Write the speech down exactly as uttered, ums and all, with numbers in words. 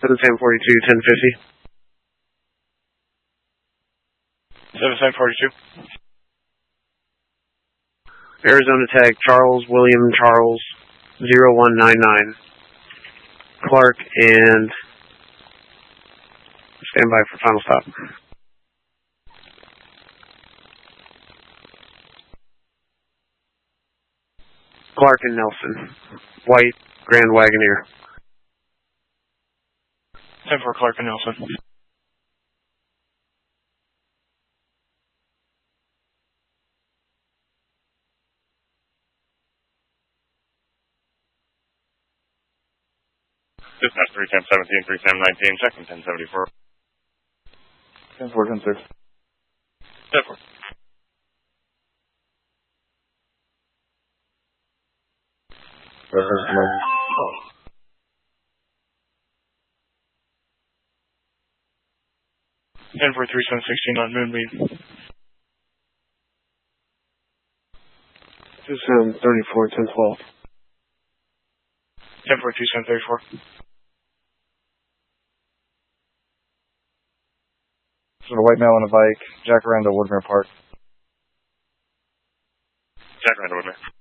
seven seven forty-two, ten fifty. seven seven forty-two. Arizona tag Charles William Charles zero one nine nine. Clark and stand by for final stop. Clark and Nelson. White Grand Wagoneer. ten four Clark and Nelson. Dispatch three ten seventeen, three ten nineteen, checking ten seventy-four. ten four, ten six. ten four. Oh. ten four three seven sixteen on Moonbeam. two seven thirty-four, ten twelve. ten four two seven thirty-four. So a white male on a bike, Jacaranda, Woodmere Park. Jacaranda, Woodmere.